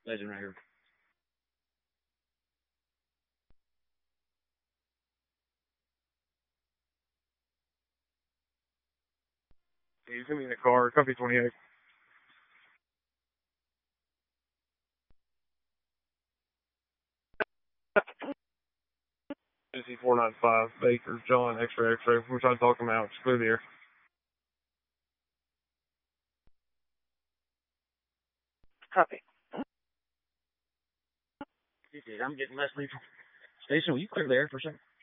Legend right here. He's gonna be in the car. Copy 28. NC 495 Baker John X-ray X-ray. We're trying to talk him out. Just clear the air. Copy. I'm getting less lethal. Station, will you clear the air for a second?